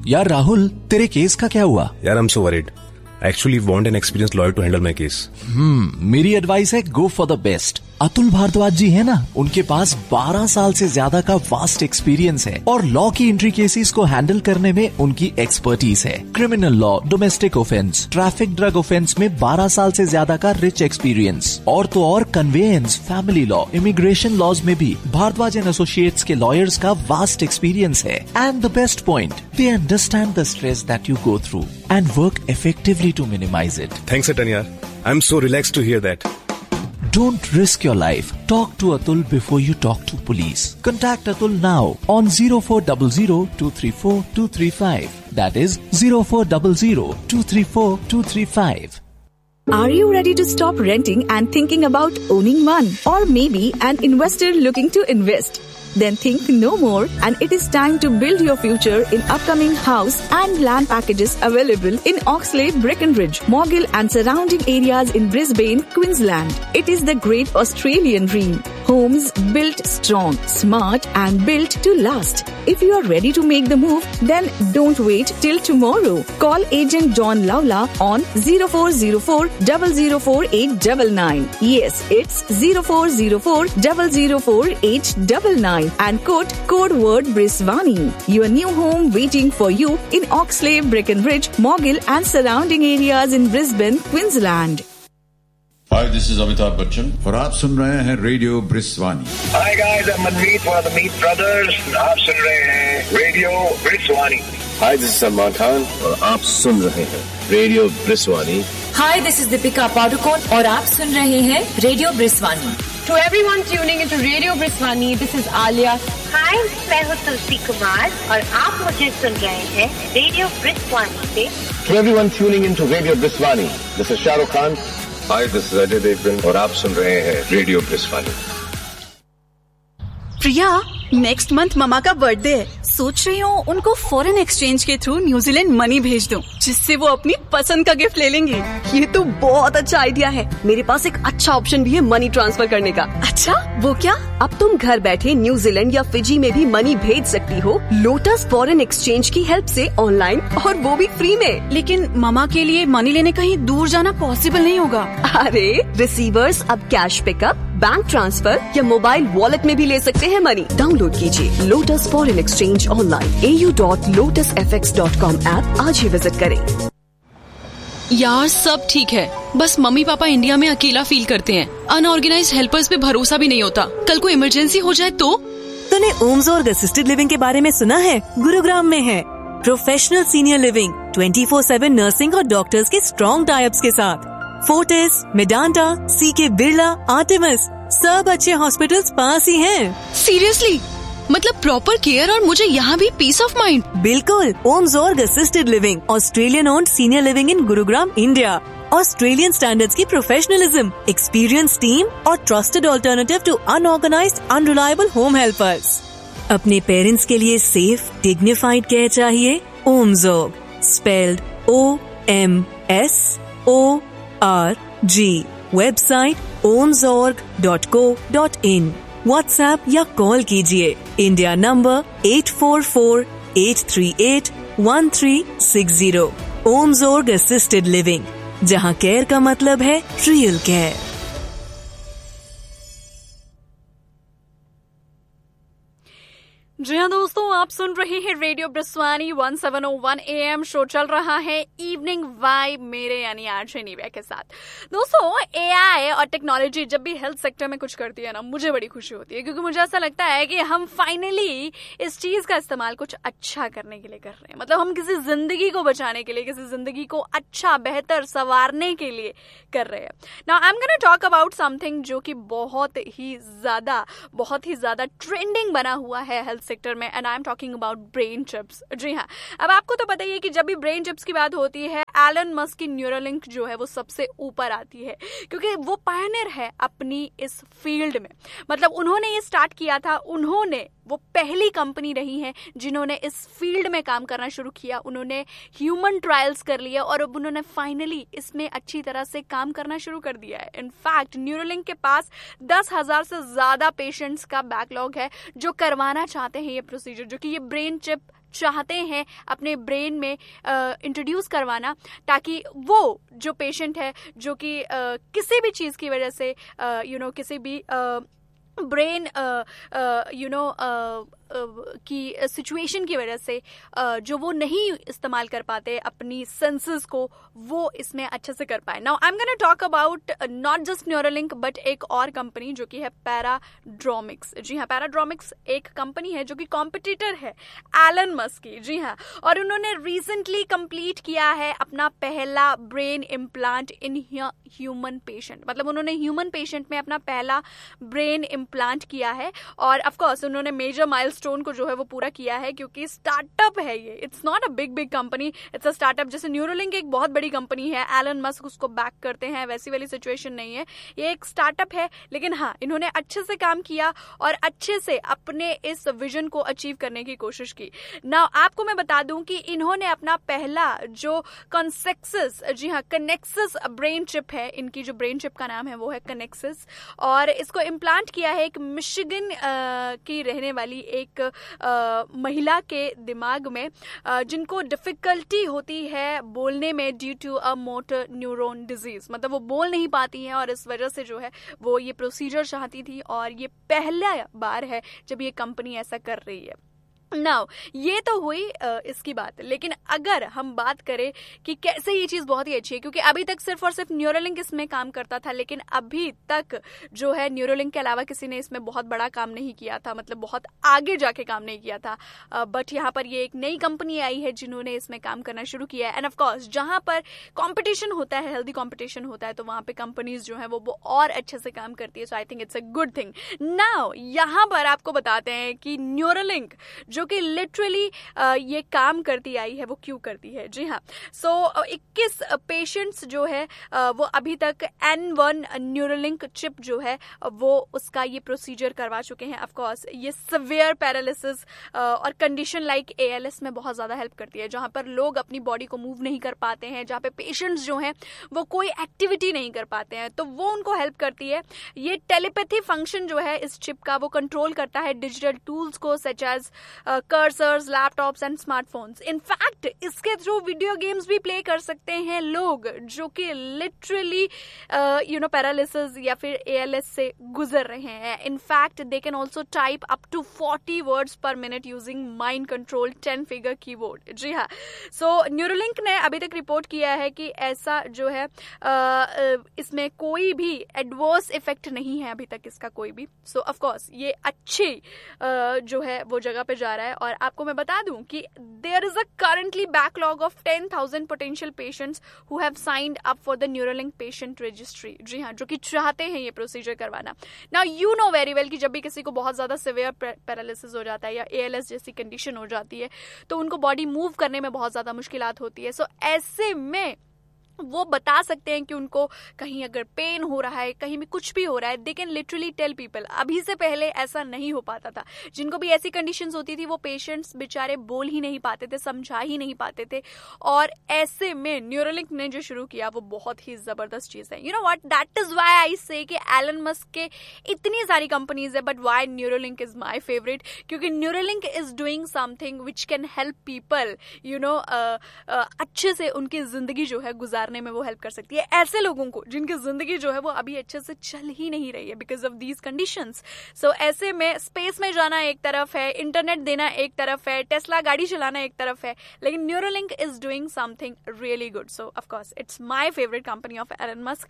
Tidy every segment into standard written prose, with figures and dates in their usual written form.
यार राहुल, तेरे केस का क्या हुआ? यार I am so worried. Actually want an experienced lawyer to handle my case. मेरी एडवाइस है go for the best. Atul Bhardwaj जी है ना, उनके पास 12 साल से ज्यादा का वास्ट एक्सपीरियंस है और लॉ की एंट्री केसेस को हैंडल करने में उनकी एक्सपर्टीज है. Criminal law, domestic offence, traffic, drug offence में 12 साल से ज्यादा का रिच एक्सपीरियंस. और तो और conveyance, family law, immigration laws में भी भारद्वाज एंड एसोसिएट्स के लॉयर्स का वास्ट एक्सपीरियंस है. And the best point, they understand the stress that you go through and work effectively to minimize it. Thanks, Atan yaar. I'm so relaxed to hear that. Don't risk your life. Talk to Atul before you talk to police. Contact Atul now on 0400-234-235. That is 0400-234-235. Are you ready to stop renting and thinking about owning one? Or maybe an investor looking to invest? Then think no more, and it is time to build your future in upcoming house and land packages available in Oxlade, Breckenridge, Morgill and surrounding areas in Brisbane, Queensland. It is the great Australian dream. Homes built strong, smart and built to last. If you are ready to make the move, then don't wait till tomorrow. Call agent John Lawla on 0404-004-899. Yes, it's 0404-004-899. And quote code word Brisbane. Your new home waiting for you in Oxlade, Breckenridge, Morgill and surrounding areas in Brisbane, Queensland. Hi, this is Amitabh Bachchan. और आप सुन रहे हैं radio ब्रिस्वानी. Hi guys, I'm Manmeet for the Meet Brothers. आप सुन रहे हैं radio ब्रिस्वानी. Hi, this is Salman Khan और आप सुन रहे हैं radio ब्रिस्वानी. Hi, this is Deepika Padukone और आप सुन रहे हैं radio ब्रिस्वानी. To everyone tuning into Radio Briswani, this is Alia. Hi, मैं हूँ तुलसी कुमार और आप मुझे सुन रहे हैं रेडियो ब्रिस्वानी से. To everyone tuning into Radio Briswani, this is Shah Rukh Khan. Hi, this is Ajay Devgan और आप सुन रहे हैं रेडियो ब्रिस्वानी. प्रिया, नेक्स्ट मंथ ममा का बर्थडे है. सोच रही हूँ उनको फॉरेन एक्सचेंज के थ्रू न्यूजीलैंड मनी भेज दूं, जिससे वो अपनी पसंद का गिफ्ट ले लेंगे. ये तो बहुत अच्छा आइडिया है. मेरे पास एक अच्छा ऑप्शन भी है मनी ट्रांसफर करने का. अच्छा, वो क्या? अब तुम घर बैठे न्यूजीलैंड या फिजी में भी मनी भेज सकती हो लोटस फॉरेन एक्सचेंज की हेल्प से ऑनलाइन, और वो भी फ्री में. लेकिन ममा के लिए मनी लेने कहीं दूर जाना पॉसिबल नहीं होगा. अरे रिसीवर्स अब कैश पिकअप, बैंक ट्रांसफर या मोबाइल वॉलेट में भी ले सकते हैं मनी. डाउनलोड कीजिए lotus foreign exchange online au.lotusfx.com app आज ही विजिट करें. यार सब ठीक है, बस मम्मी पापा इंडिया में अकेला फील करते हैं. अनऑर्गेनाइज्ड हेल्पर्स पे भरोसा भी नहीं होता. कल को इमरजेंसी हो जाए तो? तूने ओम्सोर्ग असिस्टेड लिविंग के बारे में सुना है? गुरुग्राम में है. प्रोफेशनल सीनियर लिविंग, 24/7 नर्सिंग और डॉक्टर्स के स्ट्रॉन्ग टाइप्स के साथ. फोर्टिस, मेडांटा, सीके बिरला, आर्टेमिस, सब अच्छे हॉस्पिटल्स पास ही हैं. सीरियसली? मतलब प्रॉपर केयर और मुझे यहाँ भी पीस ऑफ माइंड. बिल्कुल. ओम्सोर्ग assisted living, Australian owned senior living in Gurugram, India. Australian standards की प्रोफेशनलिज्म, एक्सपीरियंस टीम और trusted alternative to unorganised unreliable home helpers. अपने पेरेंट्स के लिए सेफ डिग्निफाइड केयर चाहिए? ओम्सोर्ग, spelled OMSORG. Website omsorg.co.in. WhatsApp या call कीजिए. India number 844-838-1360. ओम्सोर्ग assisted living, जहां care का मतलब है रियल केयर. जी हाँ दोस्तों, आप सुन रहे हैं रेडियो ब्रिस्वानी 1701 AM. शो चल रहा है इवनिंग वाइब मेरे यानी आरजे निव्या के साथ. दोस्तों, AI और टेक्नोलॉजी जब भी हेल्थ सेक्टर में कुछ करती है ना, मुझे बड़ी खुशी होती है, क्योंकि मुझे ऐसा लगता है कि हम फाइनली इस चीज का इस्तेमाल कुछ अच्छा करने के लिए कर रहे हैं. मतलब हम किसी जिंदगी को बचाने के लिए, किसी जिंदगी को अच्छा बेहतर संवारने के लिए कर रहे हैं. Now I am gonna talk about something जो कि बहुत ही ज्यादा ट्रेंडिंग बना हुआ है हेल्थ सेक्टर में, and I am talking about brain chips. जी हाँ, अब आपको तो पता ही है कि जब भी ब्रेन चिप्स की बात होती है, एलन मस्क की न्यूरोलिंक जो है वो सबसे ऊपर आती है, क्योंकि वो पायनियर है अपनी इस फील्ड में. मतलब उन्होंने ये स्टार्ट किया था, वो पहली कंपनी रही है जिन्होंने इस फील्ड में काम करना शुरू किया. उन्होंने ह्यूमन ट्रायल्स कर लिया और अब उन्होंने फाइनली इसमें अच्छी तरह से काम करना शुरू कर दिया है. इनफैक्ट न्यूरोलिंक के पास 10,000 से ज्यादा पेशेंट्स का बैकलॉग है जो करवाना चाहते हैं ये प्रोसीजर, जो कि ये ब्रेन चिप चाहते हैं अपने ब्रेन में इंट्रोड्यूस करवाना, ताकि वो जो पेशेंट है जो कि किसी भी चीज़ की वजह से किसी भी ब्रेन की सिचुएशन की वजह से जो वो नहीं इस्तेमाल कर पाते अपनी सेंसेस को, वो इसमें अच्छे से कर पाए. Now I am gonna talk about not just Neuralink but एक और कंपनी जो कि है पैराड्रोमिक्स. जी हाँ, पैराड्रोमिक्स एक कंपनी है जो कि कॉम्पिटिटर है एलन मस्क की. जी हाँ, और उन्होंने रिसेंटली कंप्लीट किया है अपना पहला brain implant in human patient. मतलब उन्होंने ह्यूमन पेशेंट में अपना पहला ब्रेन इम्प्लांट किया है. और ऑफकोर्स उन्होंने मेजर माइलस्टोन को जो है वो पूरा किया है, क्योंकि स्टार्टअप है ये. It's not a big company, it's a startup. जैसे न्यूरोलिंक एक बहुत बड़ी कंपनी है, एलन मस्क उसको बैक करते हैं, वैसी वाली सिचुएशन नहीं है. ये एक स्टार्टअप है, लेकिन हाँ, इन्होंने अच्छे से काम किया और अच्छे से अपने इस विजन को अचीव करने की कोशिश की. नाउ आपको मैं बता दूं कि इन्होंने अपना पहला जो कनेक्सस, जी हाँ, कनेक्सस ब्रेन चिप है, इनकी जो ब्रेन चिप का नाम है वो है कनेक्सस, और इसको इम्प्लांट किया है एक मिशिगन की रहने वाली एक महिला के दिमाग में, जिनको डिफिकल्टी होती है बोलने में due to a motor neuron disease. मतलब वो बोल नहीं पाती हैं और इस वजह से जो है वो ये प्रोसीजर चाहती थी, और ये पहला बार है जब ये कंपनी ऐसा कर रही है. नाउ ये तो हुई इसकी बात, लेकिन अगर हम बात करें कि कैसे ये चीज़ बहुत ही अच्छी है, क्योंकि अभी तक सिर्फ और सिर्फ न्यूरोलिंक इसमें काम करता था, लेकिन अभी तक जो है न्यूरोलिंक के अलावा किसी ने इसमें बहुत बड़ा काम नहीं किया था, मतलब बहुत आगे जाके काम नहीं किया था. बट यहाँ पर ये एक नई कंपनी आई है जिन्होंने इसमें काम करना शुरू किया है. एंड ऑफकोर्स जहाँ पर कॉम्पिटिशन होता है, हेल्दी कॉम्पिटिशन होता है, तो वहाँ पे कंपनीज जो है वो और अच्छे से काम करती है. सो I think it's a good thing. Now यहाँ पर आपको बताते हैं कि न्यूरोलिंक जो कि लिटरली ये काम करती आई है, वो क्यों करती है. जी हाँ, सो 21 पेशेंट्स जो है वो अभी तक N1 न्यूरोलिंक चिप जो है वो उसका ये प्रोसीजर करवा चुके हैं. ऑफ कोर्स ये सिवियर पैरालिसिस और कंडीशन लाइक ALS में बहुत ज़्यादा हेल्प करती है, जहाँ पर लोग अपनी बॉडी को मूव नहीं कर पाते हैं, जहाँ पे पेशेंट्स जो हैं वो कोई एक्टिविटी नहीं कर पाते हैं, तो वो उनको हेल्प करती है. ये टेलीपैथी फंक्शन जो है इस चिप का, वो कंट्रोल करता है डिजिटल टूल्स को, such as cursors, laptops and smartphones. In fact इसके थ्रू वीडियो गेम्स भी प्ले कर सकते हैं लोग जो कि लिटरली पैरालिसिस या फिर ALS से गुजर रहे हैं. In fact they can also type up to 40 words पर minute using mind control 10 figure keyboard. जी हाँ, सो न्यूरोलिंक ने अभी तक रिपोर्ट किया है कि ऐसा जो है इसमें कोई भी एडवर्स इफेक्ट नहीं है अभी तक इसका कोई भी. सो ऑफ कोर्स ये अच्छी जो है वो जगह पे जा रहा है. और आपको मैं बता दूं कि there is a currently backlog of 10,000 potential patients who have signed up for the Neuralink patient registry. जी हाँ, जो कि चाहते हैं ये प्रोसीजर करवाना. Now you know very well कि जब भी किसी को बहुत ज्यादा सिवियर पैरालिसिस हो जाता है या ALS जैसी कंडीशन हो जाती है, तो उनको बॉडी मूव करने में बहुत ज्यादा मुश्किलात होती है. सो ऐसे में वो बता सकते हैं कि उनको कहीं अगर पेन हो रहा है, कहीं भी कुछ भी हो रहा है, they can literally tell people. अभी से पहले ऐसा नहीं हो पाता था. जिनको भी ऐसी कंडीशंस होती थी वो पेशेंट्स बेचारे बोल ही नहीं पाते थे, समझा ही नहीं पाते थे. और ऐसे में न्यूरोलिंक ने जो शुरू किया वो बहुत ही जबरदस्त चीज है. You know what, that is why I से कि एलन मस्क के इतनी सारी कंपनीज है, but why Neuralink is my favourite, क्योंकि Neuralink is doing something which can help people अच्छे से उनकी जिंदगी जो है गुजार में वो हेल्प कर सकती है ऐसे लोगों को जिनकी जिंदगी जो है वो अभी अच्छे से चल ही नहीं रही है बिकॉज ऑफ दीज कंडीशंस. सो ऐसे में स्पेस में जाना एक तरफ है, इंटरनेट देना एक तरफ है, टेस्ला गाड़ी चलाना एक तरफ है, लेकिन Neuralink is doing something really good. So of course it's my favourite company of Elon Musk.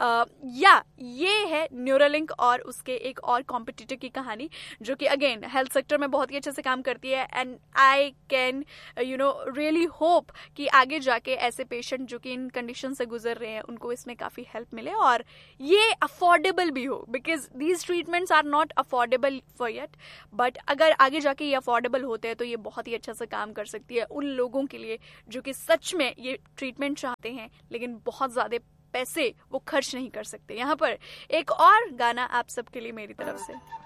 ये है न्यूरोलिंक और उसके एक और कॉम्पिटिटर की कहानी जो कि अगेन हेल्थ सेक्टर में बहुत ही अच्छे से काम करती है. And I can really hope कि आगे जाके ऐसे पेशेंट जो कि इन कंडीशन से गुजर रहे हैं उनको इसमें काफी हेल्प मिले और ये अफोर्डेबल भी हो, because these treatments are not affordable for yet, but अगर आगे जाके ये अफोर्डेबल होते हैं तो ये बहुत ही अच्छा से काम कर सकती है उन लोगों के लिए जो कि सच में ये ट्रीटमेंट चाहते हैं लेकिन बहुत ज्यादा पैसे वो खर्च नहीं कर सकते. यहाँ पर एक और गाना आप सबके लिए मेरी तरफ से.